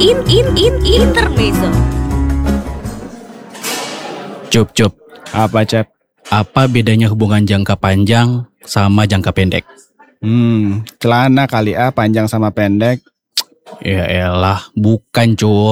Intermezzo. Cup. Apa, Cep? Apa bedanya hubungan jangka panjang sama jangka pendek? Celana kali panjang sama pendek. Ya elah, bukan Cup.